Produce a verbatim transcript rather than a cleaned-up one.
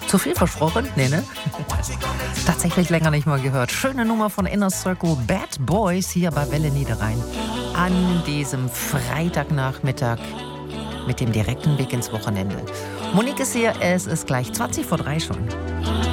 Zu viel versprochen? Nee, ne? Tatsächlich länger nicht mal gehört. Schöne Nummer von Inner Circle, Bad Boys hier bei Welle Niederrhein. An diesem Freitagnachmittag mit dem direkten Weg ins Wochenende. Monique ist hier, es ist gleich zwanzig vor drei schon.